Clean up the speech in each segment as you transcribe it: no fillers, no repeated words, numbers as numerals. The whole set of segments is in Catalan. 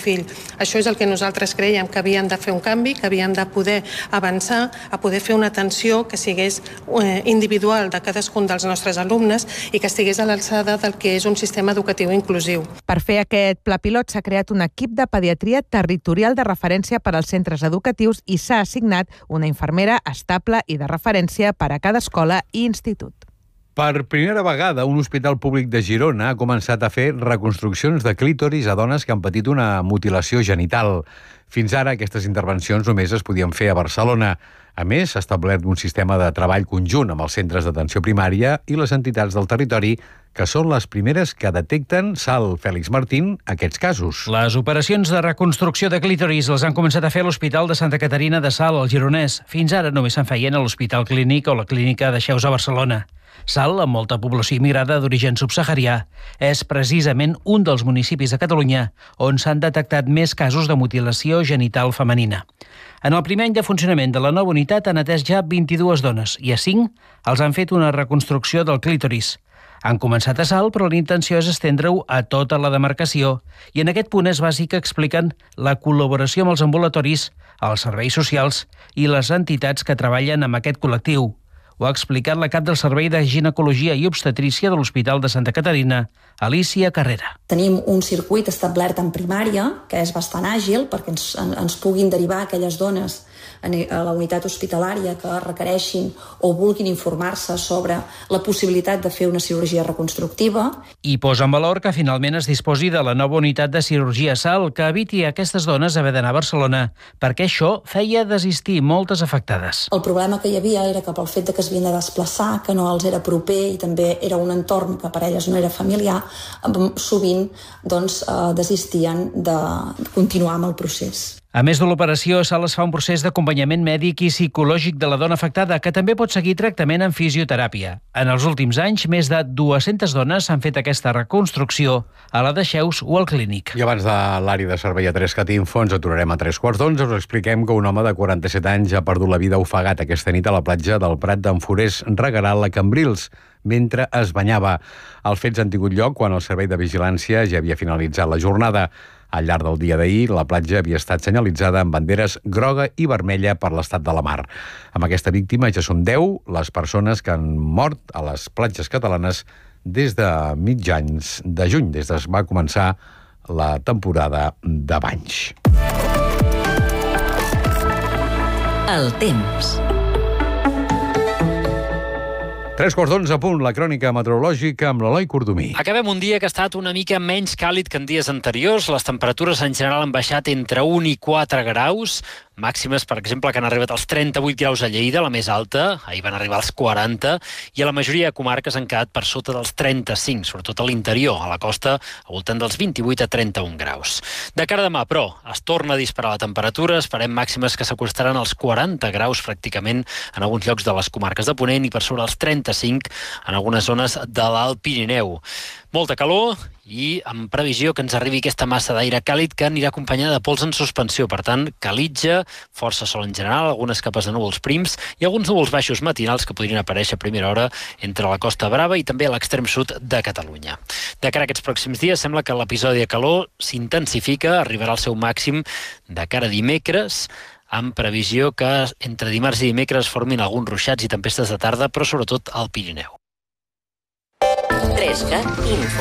fill. Això és el que nosaltres creiem, que havien de fer un canvi, que havien de poder avançar, a poder fer una atenció que sigués individual de cadascun dels nostres alumnes i que estigués a l'alçada del que és un sistema educatiu inclusiu. Per fer aquest pla pilot s'ha creat un equip de pediatria territorial de referència per als centres educatius i s'ha assignat una infermera estable i de referència per a cada escola i institut. Per primera vegada, un hospital públic de Girona ha començat a fer reconstruccions de clítoris a dones que han patit una mutilació genital. Fins ara, aquestes intervencions només es podien fer a Barcelona. A més, s'ha establert un sistema de treball conjunt amb els centres d'atenció primària i les entitats del territori, que són les primeres que detecten, Sal Fèlix Martín, aquests casos. Les operacions de reconstrucció de clítoris les han començat a fer a l'Hospital de Santa Caterina de Salt, al Gironès. Fins ara només se'n feien a l'Hospital Clínic o la Clínica de Xeus a Barcelona. Salt, amb molta població immigrada d'origen subsaharià, és precisament un dels municipis de Catalunya on s'han detectat més casos de mutilació genital femenina. En el primer any de funcionament de la nova unitat han atès ja 22 dones i a 5 els han fet una reconstrucció del clítoris. Han començat a Salt, però la intenció és estendre-ho a tota la demarcació i en aquest punt és bàsic que expliquen la col·laboració amb els ambulatoris, els serveis socials i les entitats que treballen amb aquest col·lectiu. Ho ha explicat la cap del Servei de Ginecologia i Obstetrícia de l'Hospital de Santa Caterina, Alicia Carrera. Tenim un circuit establert en primària, que és bastant àgil, perquè ens puguin derivar aquelles dones a la unitat hospitalària que requereixin o vulguin informar-se sobre la possibilitat de fer una cirurgia reconstructiva. I posa en valor que finalment es disposi de la nova unitat de cirurgia Salt, que eviti a aquestes dones haver d'anar a Barcelona, perquè això feia desistir moltes afectades. El problema que hi havia era que pel fet de que es havien de desplaçar, que no els era proper i també era un entorn que per elles no era familiar, sovint desistien de continuar amb el procés. A més de l'operació, Salt es fa un procés d'acompanyament mèdic i psicològic de la dona afectada, que també pot seguir tractament amb fisioteràpia. En els últims anys, més de 200 dones han fet aquesta reconstrucció a la de Xeus o al Clínic. I abans de l'àrea de servei a 3 Catinfo, ens aturarem a 3:15, us expliquem que un home de 47 anys ha perdut la vida ofegat aquesta nit a la platja del Prat d'en Forès Regaral a Cambrils, mentre es banyava. Els fets han tingut lloc quan el servei de vigilància ja havia finalitzat la jornada. Al llarg del dia d'ahir, la platja havia estat senyalitzada amb banderes groga i vermella per l'estat de la mar. Amb aquesta víctima ja són 10 les persones que han mort a les platges catalanes des de mitjans de juny, des que va començar la temporada de banys. El temps. 3:11 a punt, la crònica meteorològica amb l'Eloi Cordomí. Acabem un dia que ha estat una mica menys càlid que en dies anteriors. Les temperatures en general han baixat entre 1 i 4 graus. Màximes, per exemple, que han arribat als 38 graus a Lleida, la més alta. Ahir van arribar als 40. I a la majoria de comarques han quedat per sota dels 35, sobretot a l'interior, a la costa, al voltant dels 28 a 31 graus. De cara a demà, però, es torna a disparar la temperatura. Esperem màximes que s'acostaran als 40 graus pràcticament en alguns llocs de les comarques de Ponent i per sobre els 35 en algunes zones de l'Alt Pirineu. Molta calor i amb previsió que ens arribi aquesta massa d'aire càlid que anirà acompanyada de pols en suspensió. Per tant, calitja, força sol en general, algunes capes de núvols prims i alguns núvols baixos matinals que podrien aparèixer a primera hora entre la Costa Brava i també a l'extrem sud de Catalunya. De cara a aquests pròxims dies, sembla que l'episodi de calor s'intensifica, arribarà al seu màxim de cara a dimecres, amb previsió que entre dimarts i dimecres formin alguns ruixats i tempestes de tarda, però sobretot al Pirineu. 3CAT Info.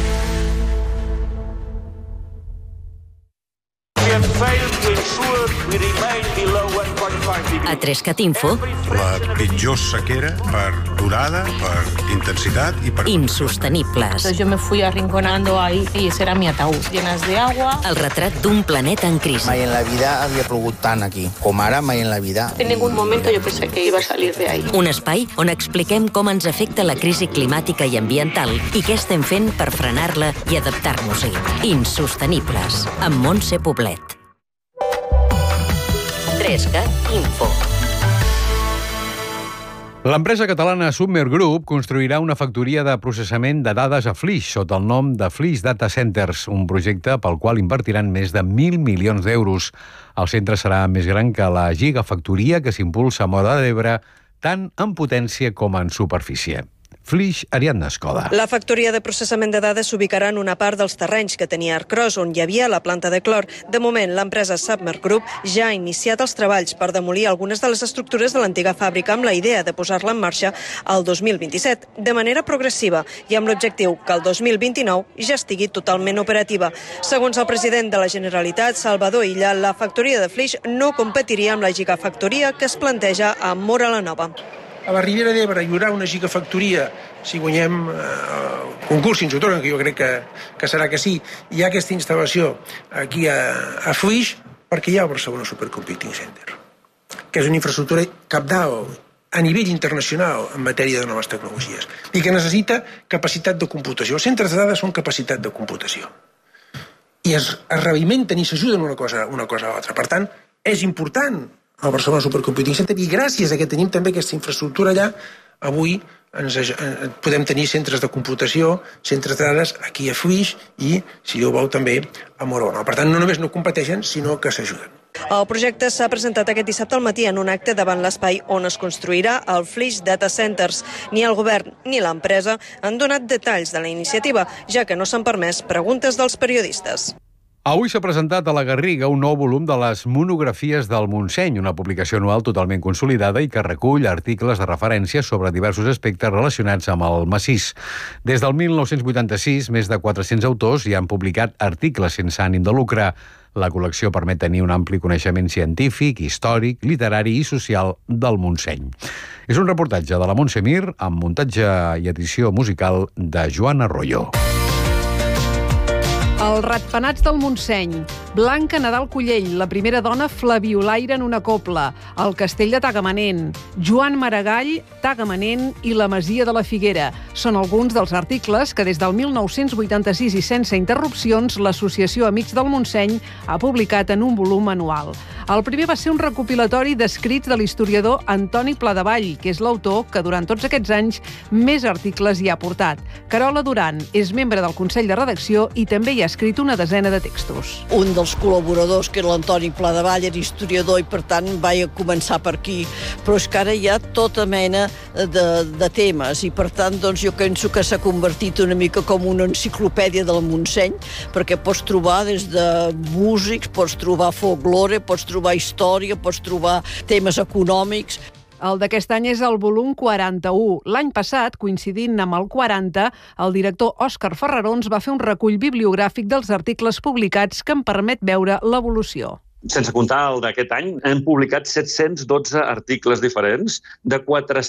A 3CAT Info. La pitjor sequera per durada, per intensitat i per... Insostenibles. Entonces yo me fui arrinconando ahí y ese era mi ataúd, llenas de agua. El retrat d'un planeta en crisi. Mai en la vida havia plogut tant aquí, com ara mai en la vida. En ningún momento yo pensé que iba a salir de ahí. Un espai on expliquem com ens afecta la crisi climàtica i ambiental i què estem fent per frenar-la i adaptar-nos-hi. Insostenibles, amb Montse Poblet. 3CAT Info. L'empresa catalana Submer Group construirà una factoria de processament de dades a Flix sota el nom de Flix Data Centers, un projecte pel qual invertiran més de 1.000 milions d'euros. El centre serà més gran que la gigafactoria que s'impulsa a Móra d'Ebre, tant en potència com en superfície. Flix, Ariadna Escoda. La factoria de processament de dades s'ubicarà en una part dels terrenys que tenia Arcros, on hi havia la planta de clor. De moment, l'empresa Submer Group ja ha iniciat els treballs per demolir algunes de les estructures de l'antiga fàbrica amb la idea de posar-la en marxa al 2027, de manera progressiva i amb l'objectiu que el 2029 ja estigui totalment operativa. Segons el president de la Generalitat, Salvador Illa, la factoria de Flix no competiria amb la gigafactoria que es planteja a Móra la Nova. A la Ribera d'Ebre hi haurà una gigafactoria si guanyem el concurs, si ens ho tornen, que jo crec que serà que sí. Hi ha aquesta instal·lació aquí a Flix perquè hi ha el Barcelona Supercomputing Center, que és una infraestructura cabdal a nivell internacional en matèria de noves tecnologies i que necessita capacitat de computació. Els centres de dades són capacitat de computació i es realimenten i s'ajuden una cosa a l'altra. Per tant, és important el Barcelona Supercomputing Center i gràcies a que tenim també aquesta infraestructura allà, avui podem tenir centres de computació, centres de dades aquí a Flix i, si Déu vol, també a Móra la Nova. Per tant, no només no competeixen, sinó que s'ajuden. El projecte s'ha presentat aquest dissabte al matí en un acte davant l'espai on es construirà el Flix Data Centers. Ni el govern ni l'empresa han donat detalls de la iniciativa, ja que no s'han permès preguntes dels periodistes. Avui s'ha presentat a la Garriga un nou volum de les monografies del Montseny, una publicació anual totalment consolidada i que recull articles de referència sobre diversos aspectes relacionats amb el massís. Des del 1986, més de 400 autors hi han publicat articles sense ànim de lucre. La col·lecció permet tenir un ampli coneixement científic, històric, literari i social del Montseny. És un reportatge de la Montse Mir amb muntatge i edició musical de Joan Arroyo. Els ratpenats del Montseny. Blanca Nadal Cullell, la primera dona flabiolaire en una copla. El castell de Tagamanent. Joan Maragall, Tagamanent i la masia de la Figuera. Són alguns dels articles que des del 1986 i sense interrupcions l'Associació Amics del Montseny ha publicat en un volum anual. El primer va ser un recopilatori d'escrits de l'historiador Antoni Pladevall, que és l'autor que durant tots aquests anys més articles hi ha portat. Carola Duran és membre del Consell de Redacció i també hi ha escrit una desena de textos. Un dels col·laboradors, que era l'Antoni Pladevall, era historiador i per tant vaig començar per aquí, però és que ara hi ha tota mena de temes i per tant doncs, jo penso que s'ha convertit una mica com una enciclopèdia del Montseny, perquè pots trobar des de músics, pots trobar folklore, pots trobar història, pots trobar temes econòmics. El d'aquest any és el volum 41. L'any passat, coincidint amb el 40, el director Òscar Ferrarons va fer un recull bibliogràfic dels articles publicats que en permet veure l'evolució. Sense comptar el d'aquest any, hem publicat 712 articles diferents de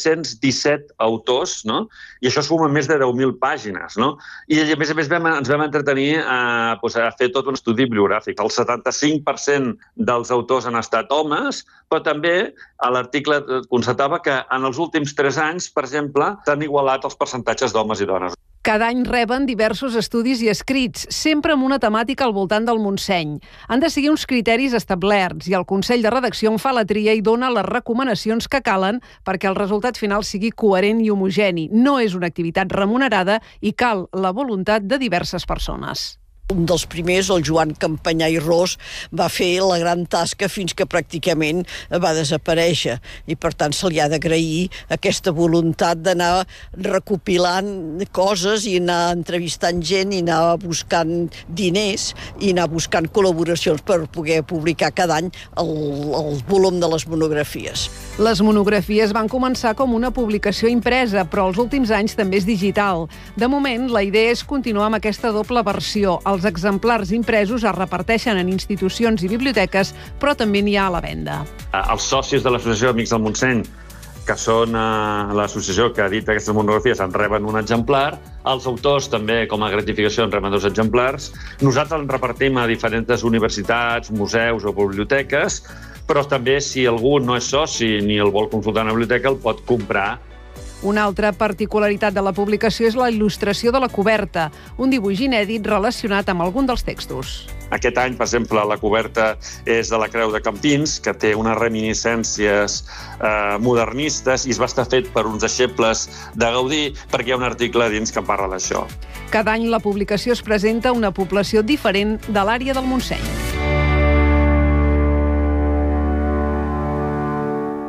417 autors, no? I això suma més de 10.000 pàgines, no? I a més ens vam entretenir a fer tot un estudi bibliogràfic. El 75% dels autors han estat homes, però també a l'article constatava que en els últims 3 anys, per exemple, s'han igualat els percentatges d'homes i dones. Cada any reben diversos estudis i escrits, sempre amb una temàtica al voltant del Montseny. Han de seguir uns criteris establerts i el Consell de Redacció en fa la tria i dona les recomanacions que calen perquè el resultat final sigui coherent i homogeni. No és una activitat remunerada i cal la voluntat de diverses persones. Un dels primers, el Joan Campanyà i Ros, va fer la gran tasca fins que pràcticament va desaparèixer i per tant se li ha d'agrair aquesta voluntat d'anar recopilant coses i anar entrevistant gent i anar buscant diners i anar buscant col·laboracions per poder publicar cada any el volum de les monografies. Les monografies van començar com una publicació impresa, però els últims anys també és digital. De moment, la idea és continuar amb aquesta doble versió. Els exemplars impresos es reparteixen en institucions i biblioteques, però també n'hi ha a la venda. Els socis de l'Associació Amics del Montseny, que són l'associació que edita aquestes monografies, en reben un exemplar. Els autors també, com a gratificació, en reben 2 exemplars. Nosaltres en repartim a diferents universitats, museus o biblioteques, però també si algú no és soci ni el vol consultar en la biblioteca, el pot comprar. Una altra particularitat de la publicació és la il·lustració de la coberta, un dibuix inèdit relacionat amb algun dels textos. Aquest any, per exemple, la coberta és de la Creu de Campins, que té unes reminiscències modernistes i es va estar fet per uns deixebles de Gaudí, perquè hi ha un article dins que parla d'això. Cada any la publicació es presenta a una població diferent de l'àrea del Montseny.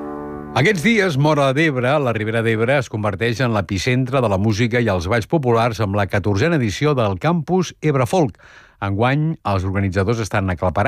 Aquests dies, Móra d'Ebre, la Ribera d'Ebre, es converteix en l'epicentre de la música i els balls populars amb la 14a edició del Campus Ebre Folk. Enguany, els organitzadors estan aclaparats